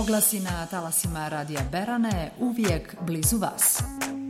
Oglasi na talasima Radija Berane uvijek blizu vas.